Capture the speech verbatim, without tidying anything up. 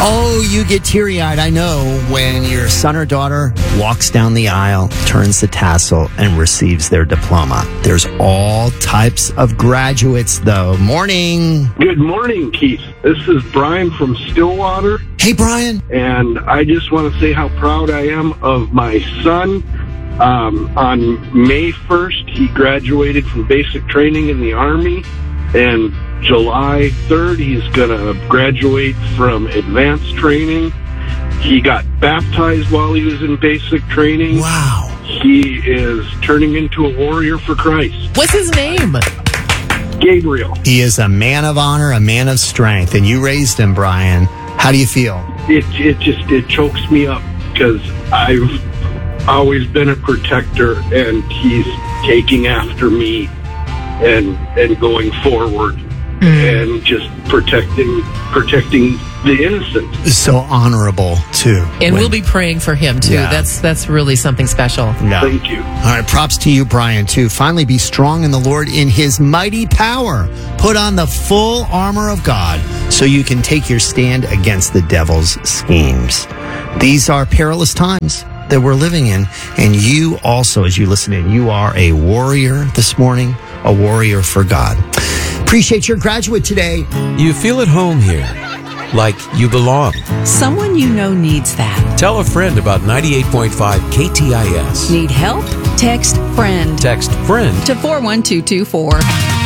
Oh, you get teary-eyed, I know, when your son or daughter walks down the aisle, turns the tassel, and receives their diploma. There's all types of graduates, though. Morning. Good morning, Keith. This is Brian from Stillwater. Hey, Brian. And I just want to say how proud I am of my son. Um, on May first, he graduated from basic training in the Army, and July third, he's going to graduate from advanced training. He got baptized while he was in basic training. Wow. He is turning into a warrior for Christ. What's his name? Gabriel. He is a man of honor, a man of strength, and you raised him, Brian. How do you feel? It, it just, it chokes me up because I've always been a protector, and he's taking after me and and going forward mm. and just protecting protecting the innocent. So honorable too. And when, we'll be praying for him too. Yeah. That's that's really something special. Yeah. Thank you. All right, props to you, Brian, too. Finally, be strong in the Lord in his mighty power. Put on the full armor of God so you can take your stand against the devil's schemes. These are perilous times that we're living in, and you also, as you listen in, you are a warrior this morning, a warrior for God. Appreciate your graduate today. You feel at home here, like you belong. Someone you know needs that. Tell a friend about ninety-eight point five K T I S. Need help? Text FRIEND. Text FRIEND to four one two two four.